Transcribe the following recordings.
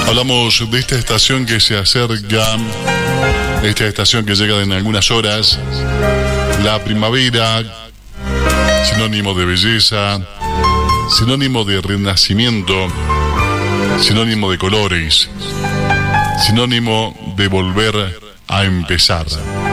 Hablamos de esta estación que se acerca, esta estación que llega en algunas horas, la primavera, sinónimo de belleza, sinónimo de renacimiento, sinónimo de colores, sinónimo de volver a empezar.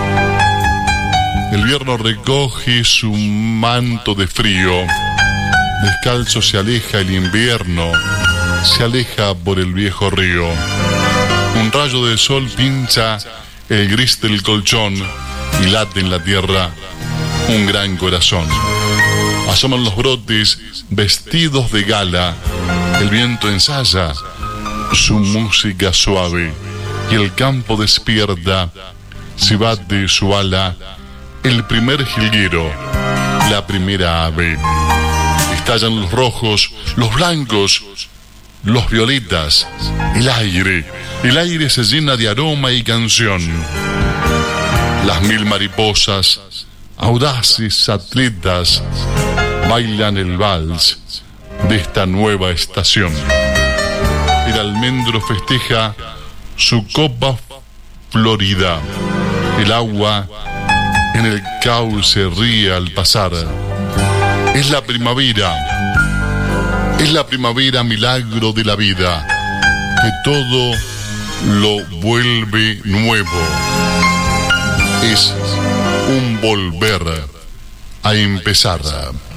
El invierno recoge su manto de frío, descalzo se aleja el invierno, se aleja por el viejo río. Un rayo de sol pincha el gris del colchón y late en la tierra un gran corazón. Asoman los brotes vestidos de gala, el viento ensaya su música suave y el campo despierta, si bate su ala el primer jilguero, la primera ave. Estallan los rojos, los blancos, los violetas, el aire se llena de aroma y canción. Las 1000 mariposas, audaces atletas, bailan el vals de esta nueva estación. El almendro festeja su copa florida, el agua en el cauce ríe al pasar. Es la primavera milagro de la vida, que todo lo vuelve nuevo. Es un volver a empezar.